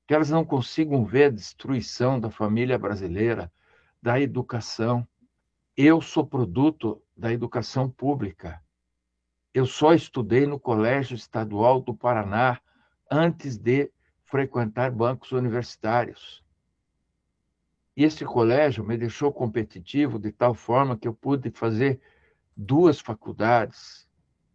que elas não consigam ver a destruição da família brasileira, da educação. Eu sou produto da educação pública. Eu só estudei no Colégio Estadual do Paraná antes de frequentar bancos universitários. E esse colégio me deixou competitivo de tal forma que eu pude fazer 2 faculdades.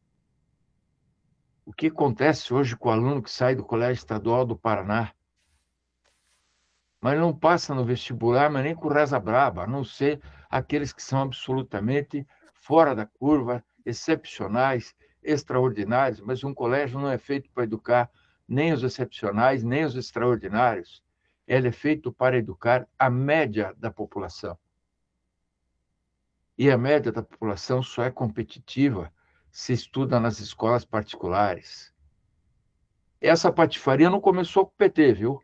O que acontece hoje com o aluno que sai do Colégio Estadual do Paraná? Mas não passa no vestibular, mas nem com reza braba, a não ser aqueles que são absolutamente fora da curva, excepcionais, extraordinários, mas um colégio não é feito para educar nem os excepcionais, nem os extraordinários. Ele é feito para educar a média da população. E a média da população só é competitiva se estuda nas escolas particulares. Essa patifaria não começou com o PT, viu?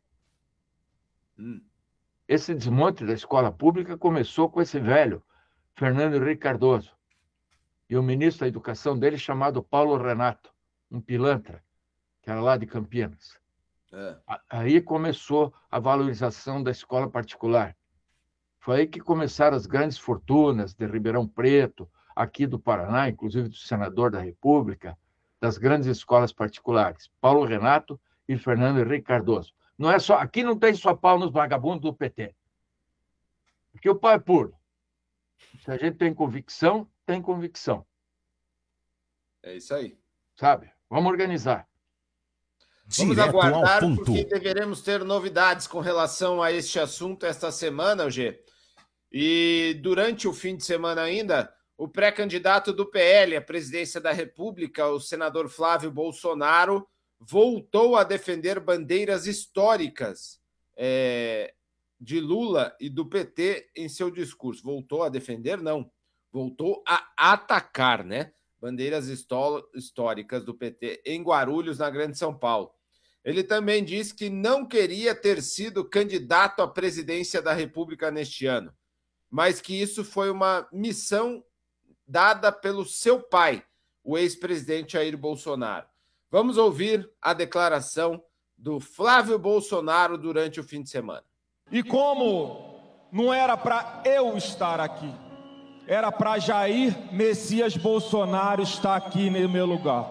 Esse desmonte da escola pública começou com esse velho, Fernando Henrique Cardoso, e o ministro da Educação dele chamado Paulo Renato, um pilantra, que era lá de Campinas. Aí começou a valorização da escola particular. Foi aí que começaram as grandes fortunas de Ribeirão Preto, aqui do Paraná, inclusive do senador da República, das grandes escolas particulares, Paulo Renato e Fernando Henrique Cardoso. Não é só, aqui não tem só pau nos vagabundos do PT. Porque o pau é puro. Se a gente tem convicção, tem convicção. É isso aí. Sabe? Vamos organizar. Vamos aguardar, porque deveremos ter novidades com relação a este assunto esta semana, G. E durante o fim de semana ainda, o pré-candidato do PL à presidência da República, o senador Flávio Bolsonaro, voltou a defender bandeiras históricas de Lula e do PT em seu discurso. Voltou a defender? Não. Voltou a atacar, né? Bandeiras históricas do PT em Guarulhos, na Grande São Paulo. Ele também disse que não queria ter sido candidato à presidência da República neste ano, mas que isso foi uma missão dada pelo seu pai, o ex-presidente Jair Bolsonaro. Vamos ouvir a declaração do Flávio Bolsonaro durante o fim de semana. E como não era para eu estar aqui, era para Jair Messias Bolsonaro estar aqui no meu lugar.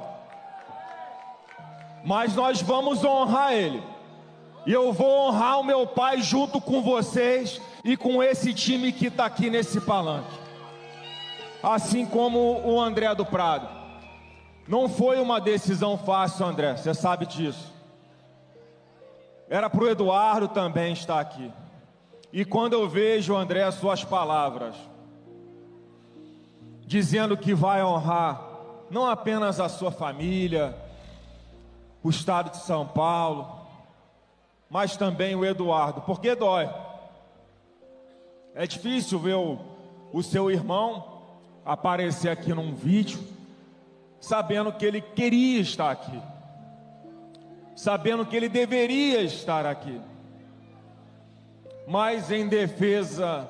Mas nós vamos honrar ele. E eu vou honrar o meu pai junto com vocês e com esse time que está aqui nesse palanque. Assim como o André do Prado. Não foi uma decisão fácil, André, você sabe disso. Era para o Eduardo também estar aqui. E quando eu vejo, André, as suas palavras, dizendo que vai honrar não apenas a sua família, o estado de São Paulo, mas também o Eduardo, porque dói. É difícil ver o seu irmão aparecer aqui num vídeo, sabendo que ele queria estar aqui, sabendo que ele deveria estar aqui, mas em defesa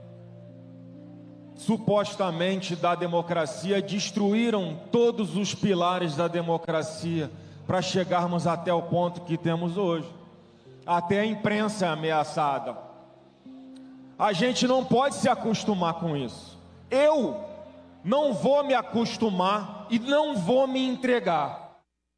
supostamente da democracia, destruíram todos os pilares da democracia para chegarmos até o ponto que temos hoje. Até a imprensa é ameaçada. A gente não pode se acostumar com isso. Eu não vou me acostumar e não vou me entregar.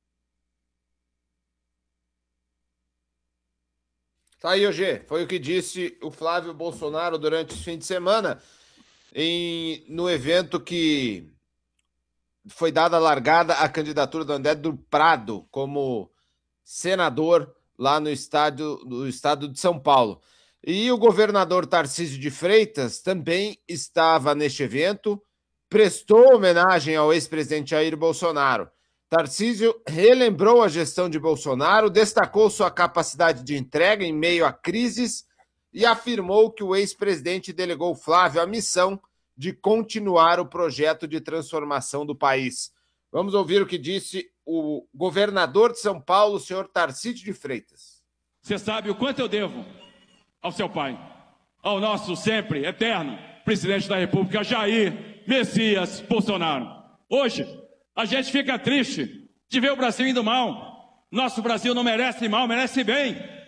Tá aí, Ogê. Foi o que disse o Flávio Bolsonaro durante o fim de semana, no evento que foi dada a largada à candidatura do André do Prado como senador lá no estado de São Paulo. E o governador Tarcísio de Freitas também estava neste evento, prestou homenagem ao ex-presidente Jair Bolsonaro. Tarcísio relembrou a gestão de Bolsonaro, destacou sua capacidade de entrega em meio a crises e afirmou que o ex-presidente delegou Flávio a missão de continuar o projeto de transformação do país. Vamos ouvir o que disse o governador de São Paulo, o senhor Tarcísio de Freitas. Você sabe o quanto eu devo ao seu pai, ao nosso sempre eterno presidente da República, Jair Messias Bolsonaro. Hoje, a gente fica triste de ver o Brasil indo mal. Nosso Brasil não merece mal, merece bem.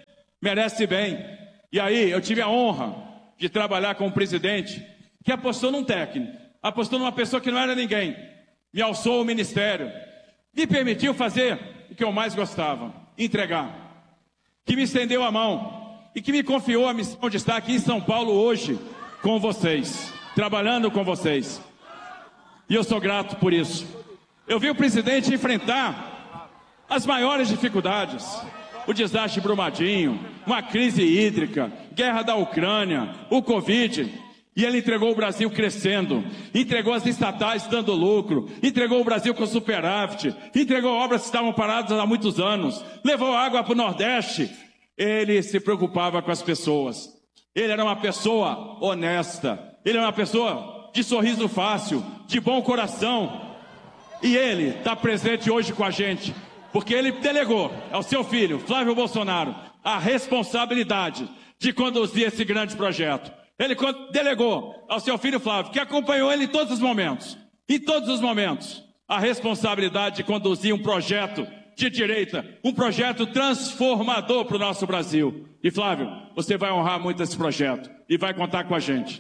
merece bem. E aí eu tive a honra de trabalhar com um presidente que apostou num técnico, apostou numa pessoa que não era ninguém, me alçou o ministério, me permitiu fazer o que eu mais gostava, entregar, que me estendeu a mão e que me confiou a missão de estar aqui em São Paulo hoje com vocês, trabalhando com vocês. E eu sou grato por isso. Eu vi o presidente enfrentar as maiores dificuldades, o desastre de Brumadinho, uma crise hídrica, guerra da Ucrânia, o Covid, e ele entregou o Brasil crescendo, entregou as estatais dando lucro, entregou o Brasil com superávit, entregou obras que estavam paradas há muitos anos, levou água para o Nordeste. Ele se preocupava com as pessoas. Ele era uma pessoa honesta, ele era uma pessoa de sorriso fácil, de bom coração. E ele está presente hoje com a gente, porque ele delegou ao seu filho, Flávio Bolsonaro, a responsabilidade de conduzir esse grande projeto. Ele delegou ao seu filho Flávio, que acompanhou ele em todos os momentos, a responsabilidade de conduzir um projeto de direita, um projeto transformador para o nosso Brasil. E Flávio, você vai honrar muito esse projeto e vai contar com a gente.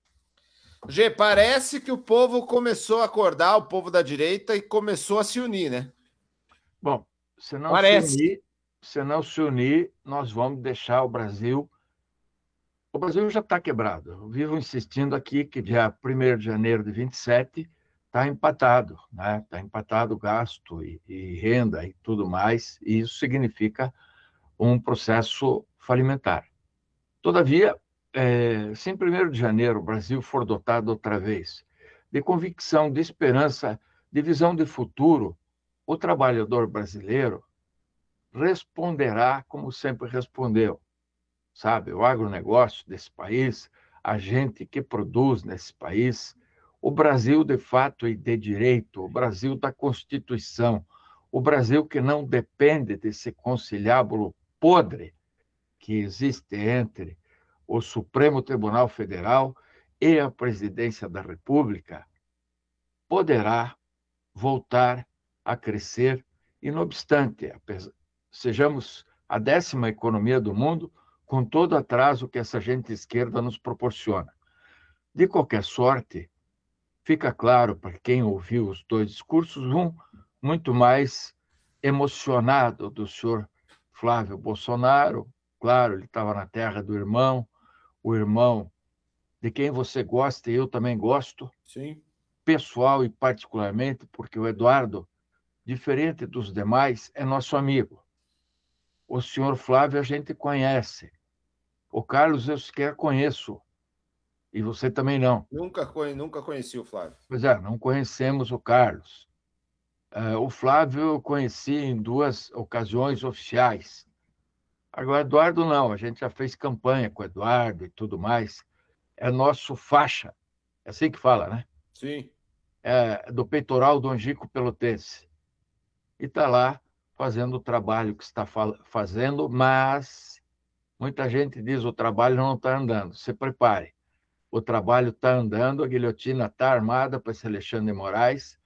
Gê, parece que o povo começou a acordar, o povo da direita, e começou a se unir, né? Bom, se não se unir, nós vamos deixar o Brasil... O Brasil já está quebrado. Eu vivo insistindo aqui que dia 1º de janeiro de 27 está empatado, né? Está empatado gasto e renda e tudo mais, e isso significa um processo falimentar. Todavia, se em 1º de janeiro o Brasil for dotado outra vez de convicção, de esperança, de visão de futuro, o trabalhador brasileiro responderá como sempre respondeu. Sabe, o agronegócio desse país, a gente que produz nesse país, o Brasil de fato e de direito, o Brasil da Constituição, o Brasil que não depende desse conciliábulo podre que existe entre o Supremo Tribunal Federal e a Presidência da República, poderá voltar a crescer, e não obstante, sejamos a 10ª economia do mundo, com todo o atraso que essa gente esquerda nos proporciona. De qualquer sorte, fica claro para quem ouviu os dois discursos, um muito mais emocionado do senhor Flávio Bolsonaro. Claro, ele estava na terra do irmão, o irmão de quem você gosta e eu também gosto. Sim. Pessoal e particularmente, porque o Eduardo, diferente dos demais, é nosso amigo. O senhor Flávio a gente conhece. O Carlos eu sequer conheço. E você também não. Nunca conheci o Flávio. Pois é, não conhecemos o Carlos. O Flávio eu conheci em 2 ocasiões oficiais. Agora, Eduardo não. A gente já fez campanha com o Eduardo e tudo mais. É nosso faixa. É assim que fala, né? Sim. É do peitoral do Angico Pelotense. E está lá fazendo o trabalho que está fazendo, mas muita gente diz que o trabalho não está andando. Se prepare. O trabalho está andando, a guilhotina está armada para esse Alexandre de Moraes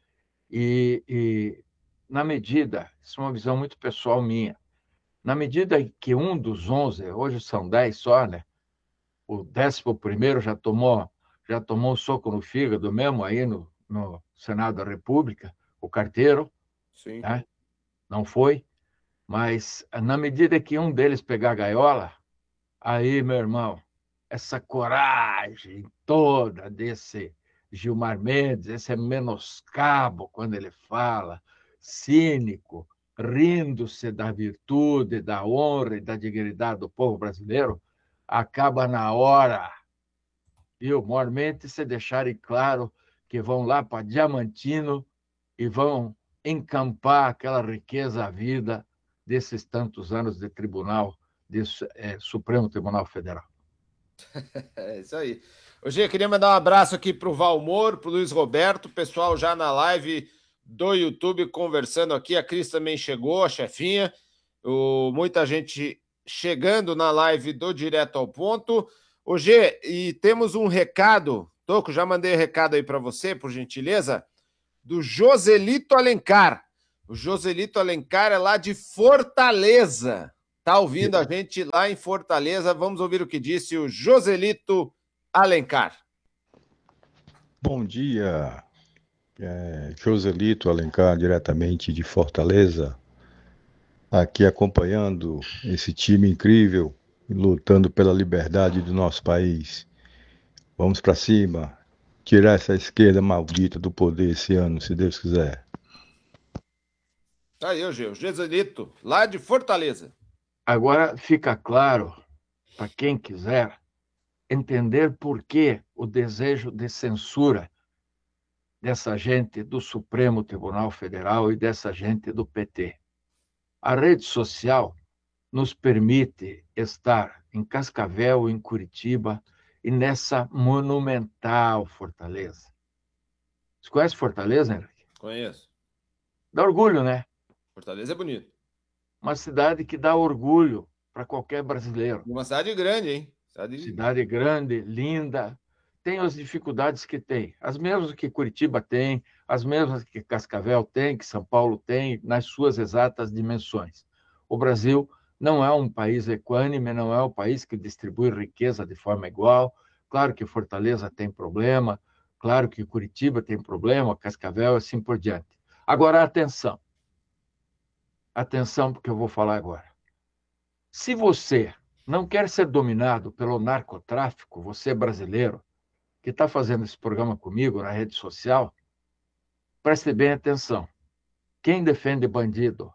e na medida, isso é uma visão muito pessoal minha, na medida que um dos 11, hoje são 10 só, né? O 11º já tomou um soco no fígado mesmo aí no Senado da República, o carteiro. Sim. Né? Não foi, mas na medida que um deles pegar a gaiola, aí, meu irmão, essa coragem toda desse Gilmar Mendes, esse menoscabo quando ele fala, cínico, rindo-se da virtude, da honra e da dignidade do povo brasileiro, acaba na hora. E o Gilmar Mendes se deixarem claro que vão lá para Diamantino e vão encampar aquela riqueza à vida desses tantos anos de tribunal, desse Supremo Tribunal Federal. É isso aí. Hoje eu queria mandar um abraço aqui para o Valmor, para o Luiz Roberto, pessoal já na live do YouTube conversando aqui. A Cris também chegou, a chefinha. Muita gente chegando na live do Direto ao Ponto. Hoje, e temos um recado, Toco, já mandei recado aí para você, por gentileza, do Joselito Alencar. O Joselito Alencar é lá de Fortaleza. Está ouvindo a gente lá em Fortaleza. Vamos ouvir o que disse o Joselito Alencar. Bom dia, Joselito Alencar, diretamente de Fortaleza, aqui acompanhando esse time incrível, lutando pela liberdade do nosso país. Vamos para cima, tirar essa esquerda maldita do poder esse ano, se Deus quiser. Aí, o Joselito, lá de Fortaleza. Agora fica claro, para quem quiser, entender por que o desejo de censura dessa gente do Supremo Tribunal Federal e dessa gente do PT. A rede social nos permite estar em Cascavel, em Curitiba e nessa monumental Fortaleza. Você conhece Fortaleza, Henrique? Conheço. Dá orgulho, né? Fortaleza é bonito. Uma cidade que dá orgulho para qualquer brasileiro. Uma cidade grande, hein? Cidade grande, linda. Tem as dificuldades que tem. As mesmas que Curitiba tem, as mesmas que Cascavel tem, que São Paulo tem, nas suas exatas dimensões. O Brasil não é um país equânime, não é um país que distribui riqueza de forma igual. Claro que Fortaleza tem problema, claro que Curitiba tem problema, Cascavel, assim por diante. Agora, atenção. Atenção, porque eu vou falar agora. Se você não quer ser dominado pelo narcotráfico, você brasileiro, que está fazendo esse programa comigo na rede social, preste bem atenção. Quem defende bandido?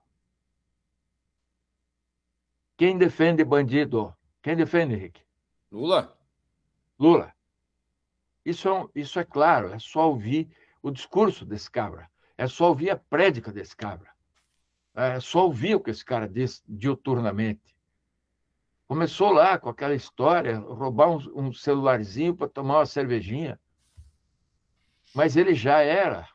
Quem defende bandido? Quem defende, Henrique? Lula. Lula. Isso é claro, é só ouvir o discurso desse cabra, é só ouvir a prédica desse cabra, é só ouvir o que esse cara diz diuturnamente. Começou lá com aquela história, roubar um celularzinho para tomar uma cervejinha. Mas ele já era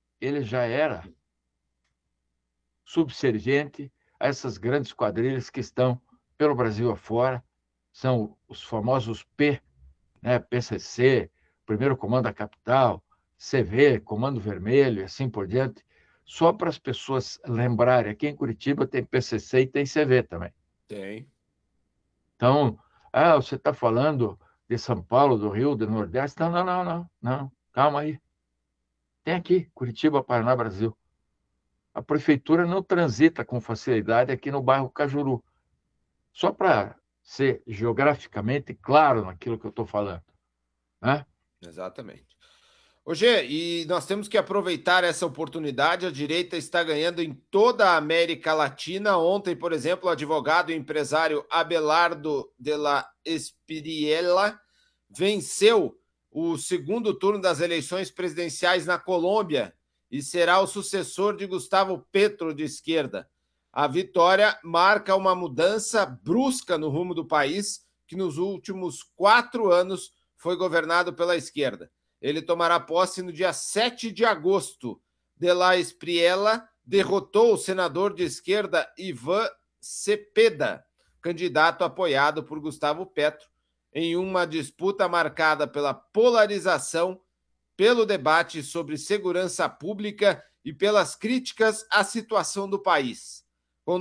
subserviente a essas grandes quadrilhas que estão pelo Brasil afora, são os famosos P, né? PCC, Primeiro Comando da Capital, CV, Comando Vermelho e assim por diante, só para as pessoas lembrarem, aqui em Curitiba tem PCC e tem CV também. Tem. Então, você está falando de São Paulo, do Rio, do Nordeste? Não, calma aí. Tem aqui, Curitiba, Paraná, Brasil. A prefeitura não transita com facilidade aqui no bairro Cajuru. Só para ser geograficamente claro naquilo que eu estou falando. Né? Exatamente. Ô Gê, e nós temos que aproveitar essa oportunidade. A direita está ganhando em toda a América Latina. Ontem, por exemplo, o advogado e empresário Abelardo de la Espriella venceu o segundo turno das eleições presidenciais na Colômbia e será o sucessor de Gustavo Petro, de esquerda. A vitória marca uma mudança brusca no rumo do país, que nos últimos 4 anos foi governado pela esquerda. Ele tomará posse no dia 7 de agosto. De la Espriella derrotou o senador de esquerda Ivan Cepeda, candidato apoiado por Gustavo Petro, em uma disputa marcada pela polarização, pelo debate sobre segurança pública e pelas críticas à situação do país. Com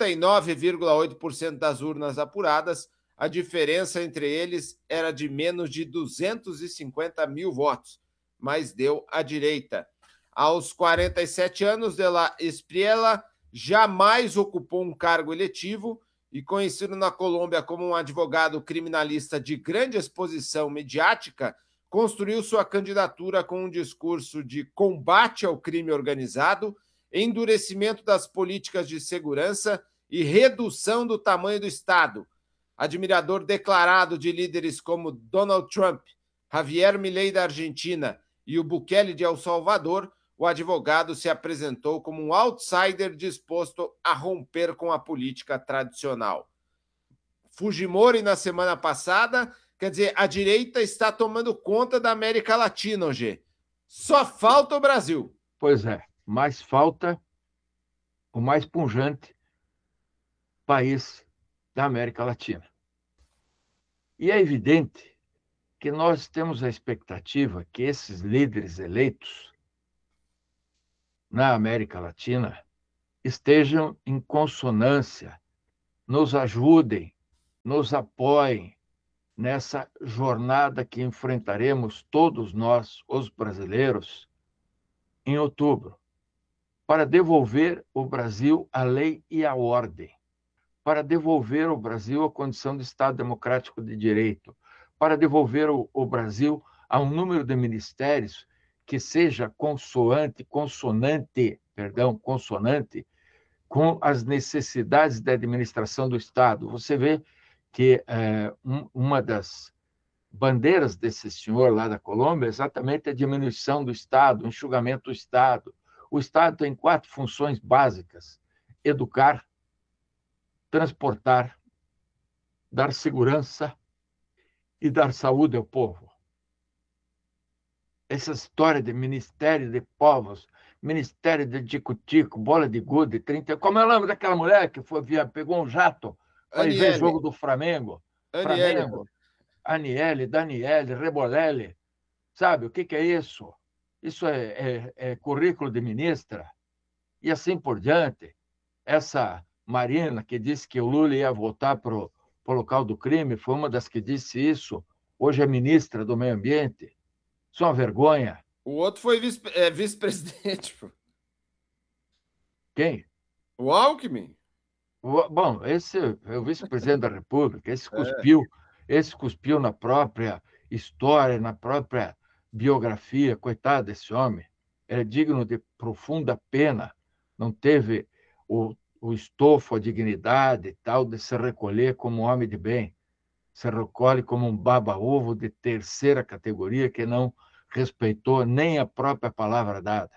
99,8% das urnas apuradas, a diferença entre eles era de menos de 250 mil votos, mas deu à direita. Aos 47 anos, de la Espriella jamais ocupou um cargo eletivo e, conhecido na Colômbia como um advogado criminalista de grande exposição mediática, construiu sua candidatura com um discurso de combate ao crime organizado, endurecimento das políticas de segurança e redução do tamanho do Estado. Admirador declarado de líderes como Donald Trump, Javier Milei da Argentina e o Bukele de El Salvador, o advogado se apresentou como um outsider disposto a romper com a política tradicional. Fujimori, na semana passada, quer dizer, a direita está tomando conta da América Latina, hoje. Só falta o Brasil. Pois é, mais falta o mais pujante país da América Latina. E é evidente que nós temos a expectativa que esses líderes eleitos na América Latina estejam em consonância nos ajudem, nos apoiem nessa jornada que enfrentaremos todos nós, os brasileiros, em outubro, para devolver o Brasil à lei e à ordem, para devolver ao Brasil a condição de Estado democrático de direito, para devolver o Brasil a um número de ministérios que seja consonante com as necessidades da administração do Estado. Você vê que uma das bandeiras desse senhor lá da Colômbia é exatamente a diminuição do Estado, o enxugamento do Estado. O Estado tem 4 funções básicas: educar, transportar, dar segurança e dar saúde ao povo. Essa história de Ministério de Povos, Ministério de Tico-Tico, bola de gude, 30... Como é o nome daquela mulher que pegou um jato para ir ver jogo do Flamengo? Aniele, Daniele, Rebolelli. Sabe o que é isso? Isso é currículo de ministra. E assim por diante. Essa Marina, que disse que o Lula ia voltar para o local do crime, foi uma das que disse isso. Hoje é ministra do Meio Ambiente. Isso é uma vergonha. O outro foi vice-presidente. Quem? O Alckmin. Bom, esse é o vice-presidente da República. Esse cuspiu na própria história, na própria biografia. Coitado desse homem. É digno de profunda pena. Não teve o estofo, a dignidade e tal de se recolher como um homem de bem. Se recolhe como um baba-ovo de terceira categoria que não respeitou nem a própria palavra dada.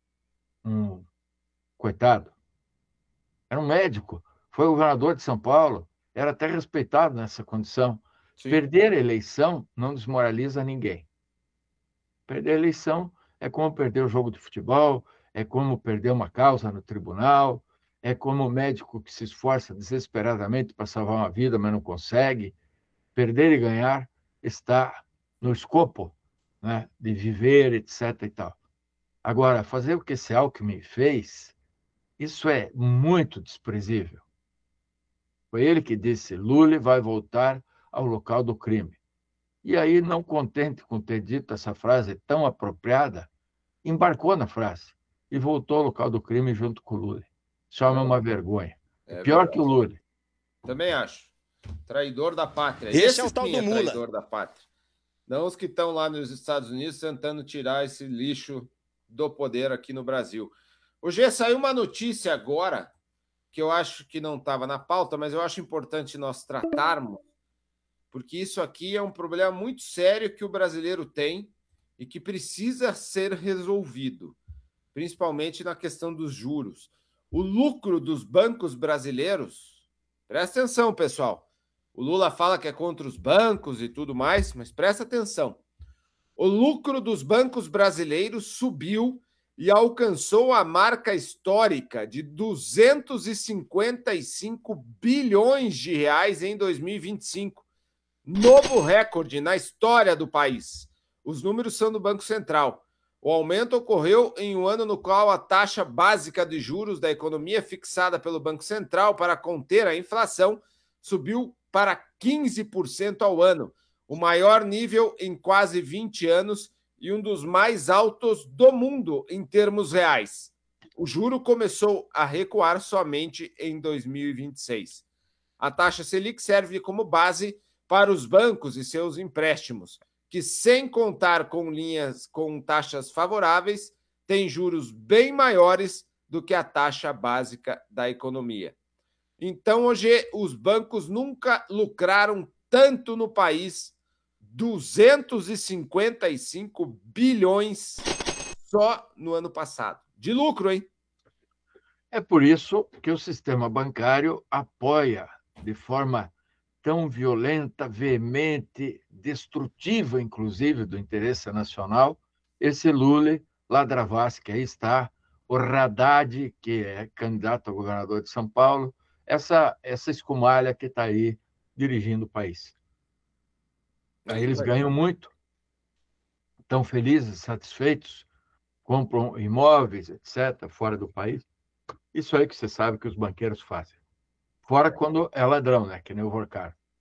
Coitado. Era um médico, foi governador de São Paulo, era até respeitado nessa condição. Sim. Perder a eleição não desmoraliza ninguém. Perder a eleição é como perder o jogo de futebol, é como perder uma causa no tribunal, é como o médico que se esforça desesperadamente para salvar uma vida, mas não consegue. Perder e ganhar está no escopo, né, de viver, etc. e tal. Agora, fazer o que esse Alckmin fez, isso é muito desprezível. Foi ele que disse: Lula vai voltar ao local do crime. E aí, não contente com ter dito essa frase tão apropriada, embarcou na frase e voltou ao local do crime junto com o Lula. Isso é uma vergonha. Pior que o Lula. Também acho. Traidor da pátria. Esse é o tal do Mula. Traidor da pátria. Não os que estão lá nos Estados Unidos tentando tirar esse lixo do poder aqui no Brasil. Hoje saiu uma notícia agora que eu acho que não estava na pauta, mas eu acho importante nós tratarmos, porque isso aqui é um problema muito sério que o brasileiro tem e que precisa ser resolvido, principalmente na questão dos juros. O lucro dos bancos brasileiros, presta atenção, pessoal. O Lula fala que é contra os bancos e tudo mais, mas presta atenção. O lucro dos bancos brasileiros subiu e alcançou a marca histórica de 255 bilhões de reais em 2025. Novo recorde na história do país. Os números são do Banco Central. O aumento ocorreu em um ano no qual a taxa básica de juros da economia fixada pelo Banco Central para conter a inflação subiu para 15% ao ano, o maior nível em quase 20 anos e um dos mais altos do mundo em termos reais. O juro começou a recuar somente em 2026. A taxa Selic serve como base para os bancos e seus empréstimos, que, sem contar com linhas com taxas favoráveis, têm juros bem maiores do que a taxa básica da economia. Então, hoje, os bancos nunca lucraram tanto no país, 255 bilhões só no ano passado. De lucro, hein? É por isso que o sistema bancário apoia de forma tão violenta, veemente, destrutiva, inclusive, do interesse nacional, esse Lula Ladravaz, que aí está, o Haddad, que é candidato a governador de São Paulo, essa escumalha que está aí dirigindo o país. Aí eles ganham muito, estão felizes, satisfeitos, compram imóveis, etc., fora do país. Isso aí que você sabe que os banqueiros fazem. Fora quando é ladrão, né? Que nem o Vorcar.